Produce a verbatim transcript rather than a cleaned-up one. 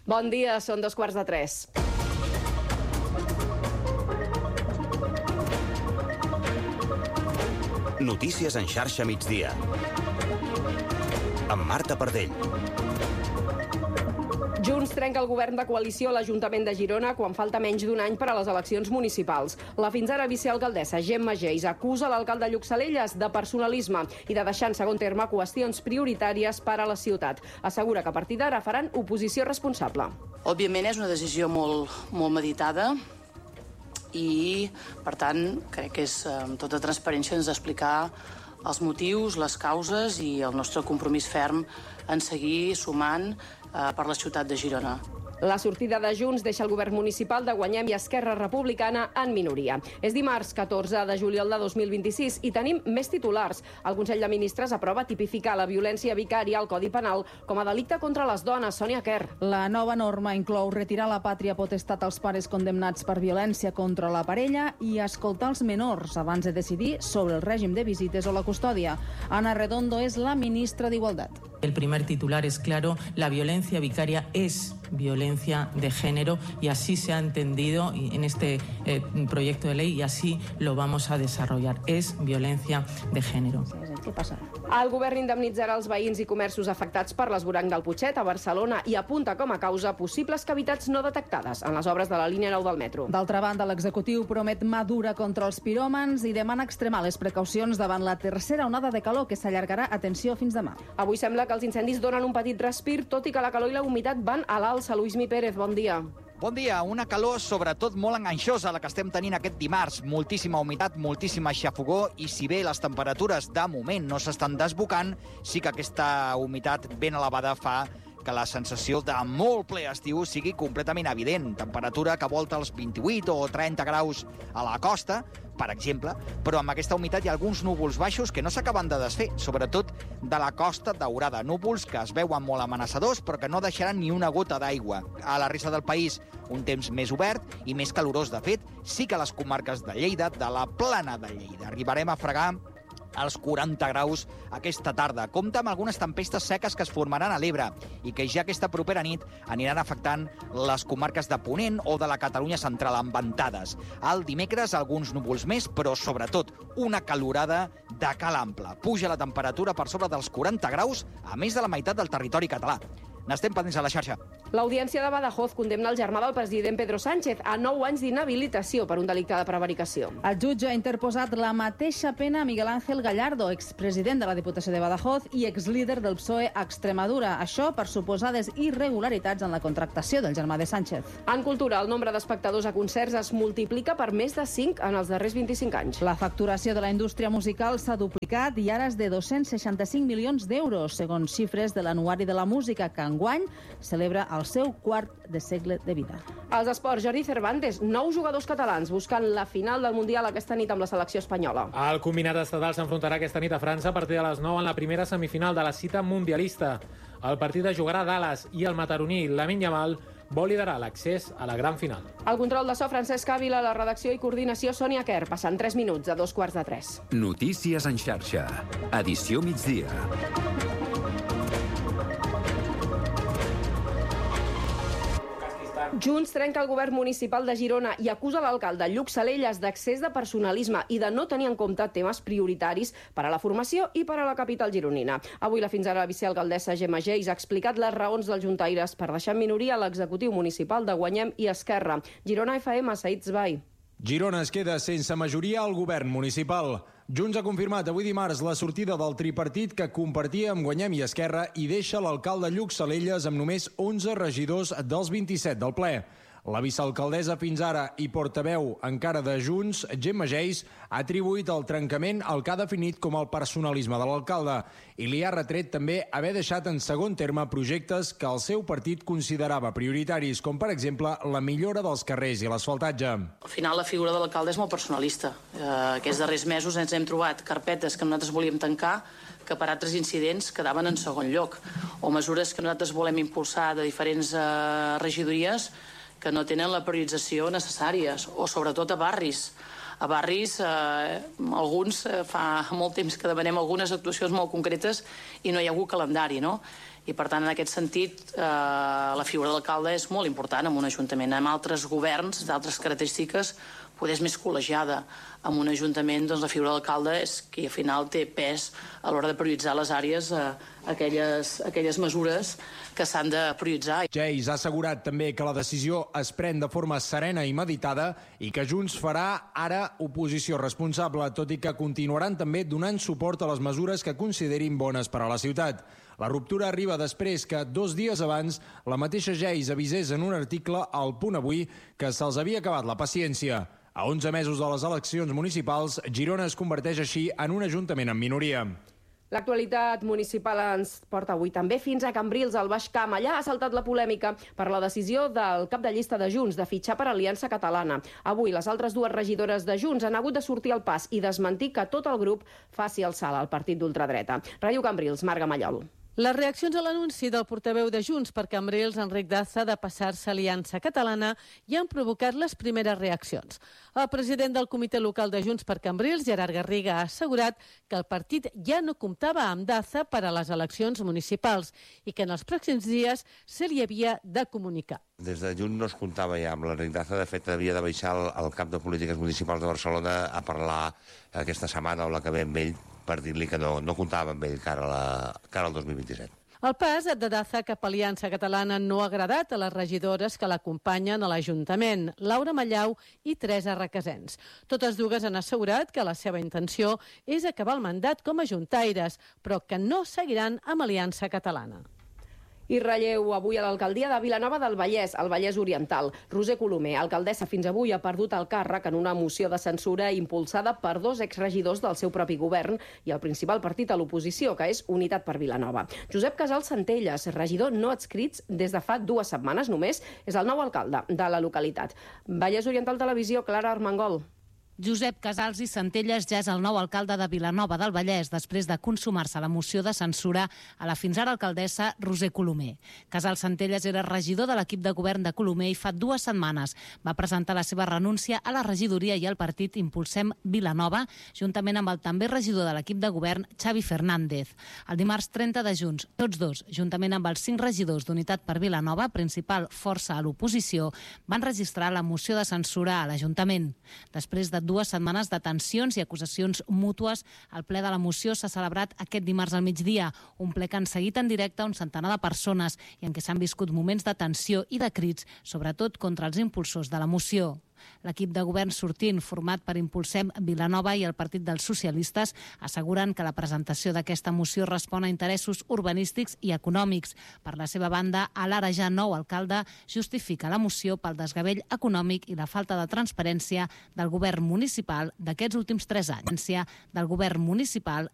Bon dia, són dos quarts de tres. Notícies en xarxa migdia. Amb Marta Pardell. Junts trenca el govern de coalició a l'Ajuntament de Girona quan falta menys d'un any per a les eleccions municipals. La fins ara vicealcaldessa Gemma Geis acusa l'alcalde Lluc Salellas de personalisme i de deixar en segon terme qüestions prioritàries per a la ciutat. Assegura que a partir d'ara faran oposició responsable. Òbviament és una decisió molt, molt meditada i, per tant, crec que és amb tota transparència ens explicar els motius, les causes i el nostre compromís ferm en seguir sumant eh, per la ciutat de Girona. La sortida de Junts deixa el govern municipal de Guanyem i Esquerra Republicana en minoria. És dimarts catorze de juliol de dos mil vint-i-sis i tenim més titulars. El Consell de Ministres aprova tipificar la violència vicària al Codi Penal com a delicte contra les dones. Sònia Quer. La nova norma inclou retirar la pàtria potestat als pares condemnats per violència contra la parella i escoltar els menors abans de decidir sobre el règim de visites o la custòdia. Ana Redondo és la ministra d'Igualtat. El primer titular es claro, la violencia vicaria es violencia de género y así se ha entendido en este eh, proyecto de ley y así lo vamos a desarrollar. Es violencia de género. Què passa? El govern indemnitzarà els veïns i comerços afectats per l'esvoranc del Putxet a Barcelona i apunta com a causa possibles cavitats no detectades en les obres de la línia nou del metro. D'altra banda, l'executiu promet mà dura contra els piròmans i demana extremar les precaucions davant la tercera onada de calor que s'allargarà, atenció, fins demà. Avui sembla que els incendis donen un petit respir, tot i que la calor i la humitat van a l'alça. Luismi Pérez, bon dia. Bon dia, una calor sobretot molt enganxosa la que estem tenint aquest dimarts. Moltíssima humitat, moltíssima xafogó i si bé les temperatures de moment no s'estan desbocant, sí que aquesta humitat ben elevada fa que la sensació de molt ple estiu sigui completament evident. Temperatura que volta els vint-i-vuit o trenta graus a la costa, per exemple, però amb aquesta humitat hi ha alguns núvols baixos que no s'acaben de desfer, sobretot de la costa daurada. Núvols que es veuen molt amenaçadors, però que no deixaran ni una gota d'aigua. A la resta del país, un temps més obert i més calorós. De fet, sí que a les comarques de Lleida, de la Plana de Lleida, arribarem a fregar als quaranta graus aquesta tarda. Compte amb algunes tempestes seques que es formaran a l'Ebre i que ja aquesta propera nit aniran afectant les comarques de Ponent o de la Catalunya central amb ventades. Al dimecres alguns núvols més, però sobretot una calorada de cal ample. Puja la temperatura per sobre dels quaranta graus a més de la meitat del territori català. N'estem pendents a la xarxa. L'Audiència de Badajoz condemna el germà del president Pedro Sánchez a nou anys d'inhabilitació per un delicte de prevaricació. El jutge ha interposat la mateixa pena a Miguel Ángel Gallardo, expresident de la Diputació de Badajoz i exlíder del P S O E a Extremadura. Això per suposades irregularitats en la contractació del germà de Sánchez. En cultura, el nombre d'espectadors a concerts es multiplica per més de cinc en els darrers vint-i-cinc anys. La facturació de la indústria musical s'ha duplicat i ara és de dos-cents seixanta-cinc milions d'euros, segons xifres de l'Anuari de la Música, que enguany celebra el seu quart de segle de vida. Als esports, Jordi Cervantes, nou jugadors catalans buscant la final del Mundial aquesta nit amb la selecció espanyola. El combinat estatal s'enfrontarà aquesta nit a França a partir de les nou en la primera semifinal de la cita mundialista. El partit es jugarà a Dallas i el mataroní Lamine Yamal vol liderar l'accés a la gran final. El control de so, Francesc Ávila, la redacció i coordinació, Sònia Quer, passant tres minuts a dos quarts de tres. Notícies en xarxa. Edició migdia. Junts trenca el govern municipal de Girona i acusa l'alcalde Lluc Salellas d'accés de personalisme i de no tenir en compte temes prioritaris per a la formació i per a la capital gironina. Avui la fins ara vicealcaldessa Gemma Geis ha explicat les raons dels juntaires per deixar en minoria l'executiu municipal de Guanyem i Esquerra. Girona F M, Said Zbai. Girona es queda sense majoria al govern municipal. Junts ha confirmat avui dimarts la sortida del tripartit que compartia amb Guanyem i Esquerra i deixa l'alcalde Lluc Salellas amb només onze regidors dels vint-i-set del ple. La vicealcaldessa fins ara i portaveu encara de Junts, Gemma Geis, ha atribuït el trencament al que ha definit com el personalisme de l'alcalde i li ha retret també haver deixat en segon terme projectes que el seu partit considerava prioritaris, com per exemple la millora dels carrers i l'asfaltatge. Al final la figura de l'alcalde és molt personalista. Eh, aquests darrers mesos ens hem trobat carpetes que nosaltres volíem tancar que per altres incidents quedaven en segon lloc, o mesures que nosaltres volem impulsar de diferents eh, regidories que no tenen la priorització necessària, o sobretot a barris. A barris, eh, alguns eh, fa molt temps que demanem algunes actuacions molt concretes i no hi ha hagut calendari, no? I, per tant, en aquest sentit, eh, la figura de l'alcalde és molt important en un ajuntament. En altres governs, d'altres característiques, poder és més col·legiada. En un ajuntament, doncs, la figura de l'alcalde és que al final té pes a l'hora de prioritzar les àrees, eh, aquelles, aquelles mesures que s'han de prioritzar. Geis ha assegurat també que la decisió es pren de forma serena i meditada i que Junts farà ara oposició responsable, tot i que continuaran també donant suport a les mesures que considerin bones per a la ciutat. La ruptura arriba després que, dos dies abans, la mateixa Geis avisés en un article al Punt Avui que se'ls havia acabat la paciència. A onze mesos de les eleccions municipals, Girona es converteix així en un ajuntament en minoria. L'actualitat municipal ens porta avui també fins a Cambrils, al Baix Camp. Allà ha saltat la polèmica per la decisió del cap de llista de Junts de fitxar per Aliança Catalana. Avui les altres dues regidores de Junts han hagut de sortir al pas i desmentir que tot el grup faci el salt al partit d'ultradreta. Ràdio Cambrils, Marga Mallol. Les reaccions a l'anunci del portaveu de Junts per Cambrils, Enric Daza, de passar-se a Aliança Catalana, ja han provocat les primeres reaccions. El president del comitè local de Junts per Cambrils, Gerard Garriga, ha assegurat que el partit ja no comptava amb Daza per a les eleccions municipals i que en els pròxims dies se li havia de comunicar. Des de Junts no es comptava ja amb l'Enric Daza. De fet, havia de baixar al cap de polítiques municipals de Barcelona a parlar aquesta setmana o la que ve amb ell, per dir-li que no, no comptava amb ell cara, a la, cara al dos mil vint-i-set. El pas de Daza cap a Aliança Catalana no ha agradat a les regidores que l'acompanyen a l'Ajuntament, Laura Mallau i Teresa Requesens. Totes dues han assegurat que la seva intenció és acabar el mandat com a juntaires, però que no seguiran amb Aliança Catalana. I relleu avui a l'alcaldia de Vilanova del Vallès, al Vallès Oriental. Roser Colomer, alcaldessa fins avui, ha perdut el càrrec en una moció de censura impulsada per dos exregidors del seu propi govern i el principal partit a l'oposició, que és Unitat per Vilanova. Josep Casals Centelles, regidor no adscrits des de fa dues setmanes només, és el nou alcalde de la localitat. Vallès Oriental Televisió, Clara Armengol. Josep Casals i Centelles ja és el nou alcalde de Vilanova del Vallès després de consumar-se la moció de censura a la fins ara alcaldessa Roser Colomer. Casals Centelles era regidor de l'equip de govern de Colomer i fa dues setmanes va presentar la seva renúncia a la regidoria i al partit Impulsem Vilanova, juntament amb el també regidor de l'equip de govern, Xavi Fernández. El dimarts trenta de juny, tots dos, juntament amb els cinc regidors d'Unitat per Vilanova, principal força a l'oposició, van registrar la moció de censura a l'Ajuntament. Després de dues setmanes de tensions i acusacions mútues, el ple de la moció s'ha celebrat aquest dimarts al migdia, un ple que han seguit en directe un centenar de persones i en què s'han viscut moments de tensió i de crits, sobretot contra els impulsors de la moció. L'equip de govern sortint, format per Impulsem Vilanova i el Partit dels Socialistes, asseguren que la presentació d'aquesta moció respon a interessos urbanístics i econòmics. Per la seva banda, l'ara ja nou alcalde justifica la moció pel desgavell econòmic i la falta de transparència del govern municipal d'aquests últims tres anys. Del govern municipal